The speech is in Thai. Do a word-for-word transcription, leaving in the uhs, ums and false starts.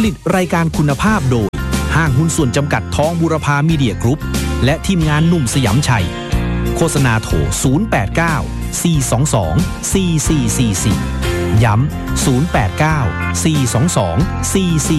ผลิตรายการคุณภาพโดยห้างหุ้นส่วนจำกัดทองบุรพามีเดียกรุ๊ปและทีมงานหนุ่มสยามชัยโฆษณาโทรศูนย์ แปด เก้า สี่ สอง สอง สี่ สี่ สี่ สี่ย้ำศูนย์ แปด เก้า สี่ สอง สอง สี่ สี่